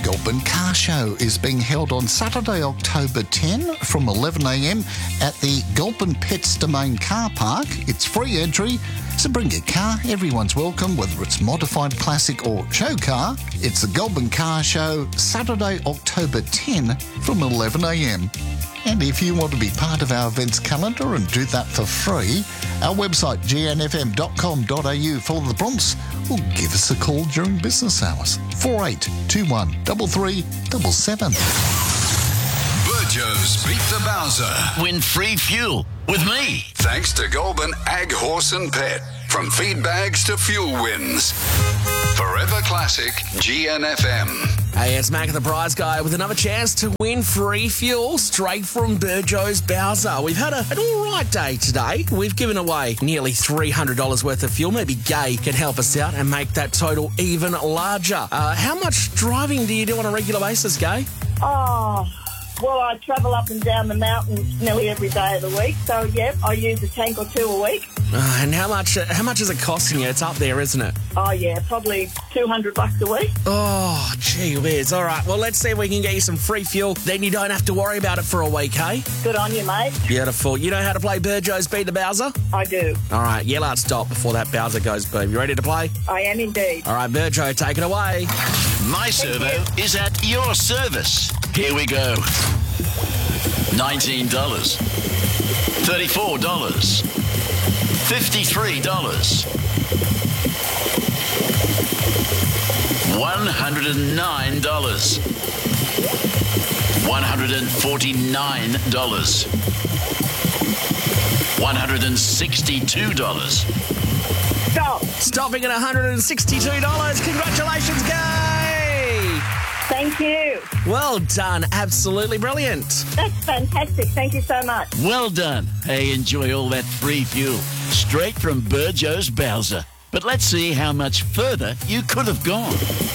Goulburn Car Show is being held on Saturday, October 10 from 11am at the Goulburn Pets Domain Car Park. It's free entry, so bring your car. Everyone's welcome, whether it's modified, classic or show car. It's the Goulburn Car Show, Saturday, October 10 from 11am. And if you want to be part of our events calendar and do that for free, our website gnfm.com.au for the prompts, or give us a call during business hours. 4821 3377. Burjo's Beat the Bowser. Win free fuel with me. Thanks to Goulburn Ag Horse and Pet. From feed bags to fuel wins. Forever Classic GNFM. Hey, it's Mac the Prize Guy with another chance to win free fuel straight from Burjo's Bowser. We've had an all right day today. We've given away nearly $300 worth of fuel. Maybe Gay can help us out and make that total even larger. How much driving do you do on a regular basis, Gay? Well, I travel up and down the mountains nearly every day of the week. So, yeah, I use a tank or two a week. And how much is it costing you? It's up there, isn't it? Oh, yeah, probably $200 a week. Oh, gee whiz. All right, well, let's see if we can get you some free fuel. Then you don't have to worry about it for a week, hey? Good on you, mate. Beautiful. You know how to play Burjo's Beat the Bowser? I do. All right, yell out stop before that Bowser goes boom. You ready to play? I am indeed. All right, Burjo, take it away. My servo is at your service. Here we go. $19. $34. $53. $109. $149. $162. Stop. Stopping at $162. Congratulations, Gay! Thank you. Well done. Absolutely brilliant. That's fantastic. Thank you so much. Well done. Hey, enjoy all that free fuel. Straight from Burjo's Bowser. But let's see how much further you could have gone.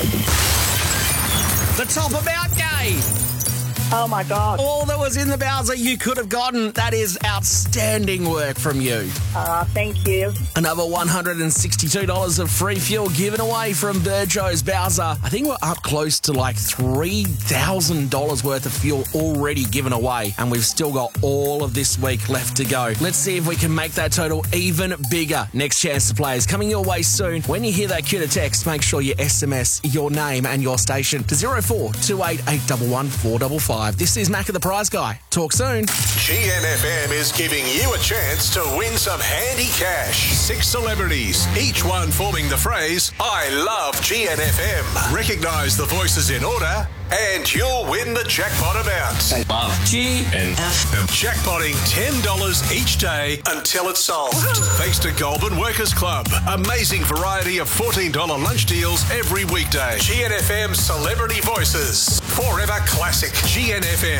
The top amount, Gay. Oh, my God. All that was in the Bowser you could have gotten. That is outstanding work from you. Thank you. Another $162 of free fuel given away from Burjo's Bowser. I think we're up close to like $3,000 worth of fuel already given away, and we've still got all of this week left to go. Let's see if we can make that total even bigger. Next chance to play is coming your way soon. When you hear that cue to text, make sure you SMS your name and your station to 0428 811 455. This is Mac of the Prize Guy. Talk soon. GNFM is giving you a chance to win some handy cash. 6 celebrities, each one forming the phrase, I love GNFM. Recognise the voices in order and you'll win the jackpot amount. GNFM. Jackpotting $10 each day until it's sold. Thanks to Goulburn Workers Club. Amazing variety of $14 lunch deals every weekday. GNFM Celebrity Voices. Forever Classic. GNFM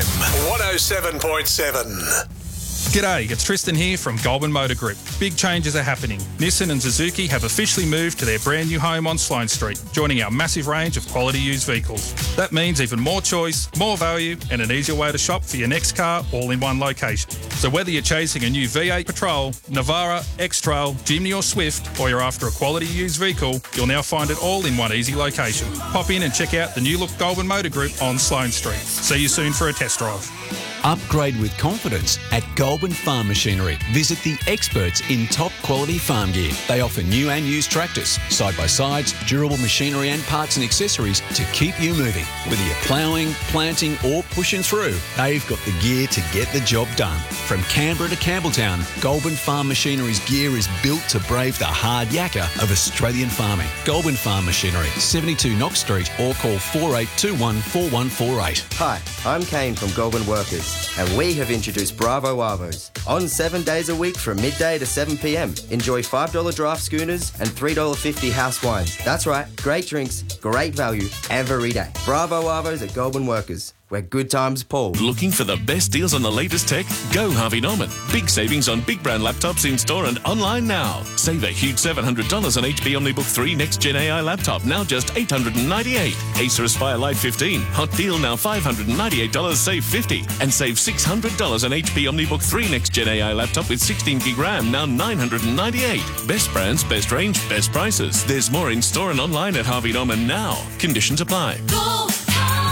107.7. G'day, it's Tristan here from Goulburn Motor Group. Big changes are happening. Nissan and Suzuki have officially moved to their brand new home on Sloane Street, joining our massive range of quality used vehicles. That means even more choice, more value, and an easier way to shop for your next car all in one location. So whether you're chasing a new V8 Patrol, Navara, X-Trail, Jimny or Swift, or you're after a quality used vehicle, you'll now find it all in one easy location. Pop in and check out the new look Goulburn Motor Group on Sloane Street. See you soon for a test drive. Upgrade with confidence at Goulburn Farm Machinery. Visit the experts in top quality farm gear. They offer new and used tractors, side-by-sides, durable machinery and parts and accessories to keep you moving. Whether you're ploughing, planting or pushing through, they've got the gear to get the job done. From Canberra to Campbelltown, Goulburn Farm Machinery's gear is built to brave the hard yakka of Australian farming. Goulburn Farm Machinery, 72 Knox Street, or call 4821 4148. Hi, I'm Kane from Goulburn Workers, and we have introduced Bravo Arvos. On 7 days a week from midday to 7 p.m. Enjoy $5 draft schooners and $3.50 house wines. That's right, great drinks, great value every day. Bravo Arvos at Goulburn Workers, where good times pull. Looking for the best deals on the latest tech? Go Harvey Norman. Big savings on big brand laptops in store and online now. Save a huge $700 on HP OmniBook 3 Next Gen AI laptop, now just $898. Acer Aspire Live 15. Hot deal now $598, save $50. And save $600 on HP OmniBook 3 Next Gen AI laptop with 16 gig RAM, now $998. Best brands, best range, best prices. There's more in store and online at Harvey Norman now. Conditions apply. Go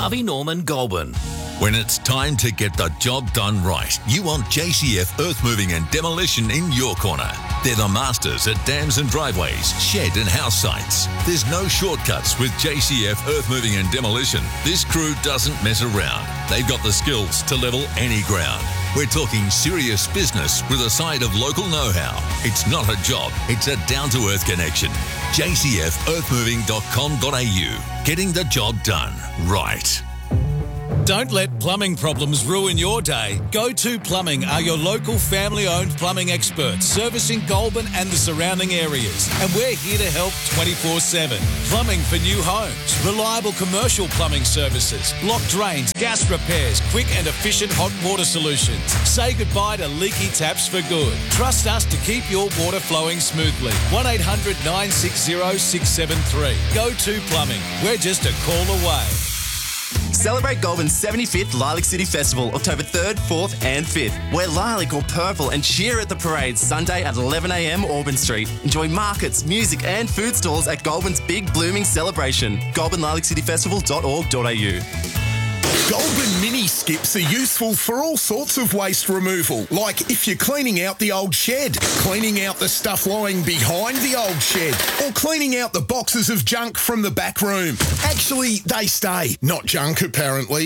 Harvey Norman Goulburn. When it's time to get the job done right, you want JCF Earth Moving and Demolition in your corner. They're the masters at dams and driveways, shed and house sites. There's no shortcuts with JCF Earth Moving and Demolition. This crew doesn't mess around. They've got the skills to level any ground. We're talking serious business with a side of local know-how. It's not a job, it's a down-to-earth connection. jcfearthmoving.com.au. Getting the job done right. Don't let plumbing problems ruin your day. Go-To Plumbing are your local family-owned plumbing experts, servicing Goulburn and the surrounding areas. And we're here to help 24/7. Plumbing for new homes, reliable commercial plumbing services, block drains, gas repairs, quick and efficient hot water solutions. Say goodbye to leaky taps for good. Trust us to keep your water flowing smoothly. 1-800-960-673. Go-To Plumbing. We're just a call away. Celebrate Goulburn's 75th Lilac City Festival, October 3rd, 4th and 5th. Wear lilac or purple and cheer at the parade Sunday at 11 a.m. Auburn Street. Enjoy markets, music and food stalls at Goulburn's big blooming celebration. GoulburnLilacCityFestival.org.au. Goulburn mini skips are useful for all sorts of waste removal, like if you're cleaning out the old shed, cleaning out the stuff lying behind the old shed, or cleaning out the boxes of junk from the back room. Actually, they stay, not junk apparently.